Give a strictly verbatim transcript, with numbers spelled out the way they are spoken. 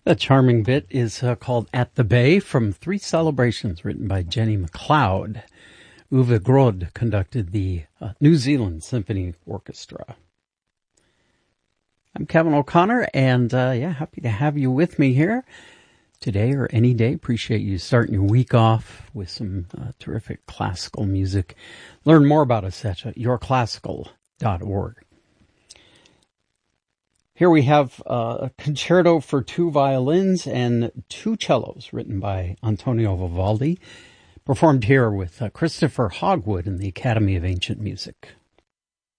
A charming bit is uh, called At the Bay from Three Celebrations, written by Jenny MacLeod. Uwe Grod conducted the uh, New Zealand Symphony Orchestra. I'm Kevin O'Connor, and uh, yeah, happy to have you with me here today or any day. Appreciate you starting your week off with some uh, terrific classical music. Learn more about us at your classical dot org. Here we have uh, a concerto for two violins and two cellos written by Antonio Vivaldi, performed here with uh, Christopher Hogwood in the Academy of Ancient Music.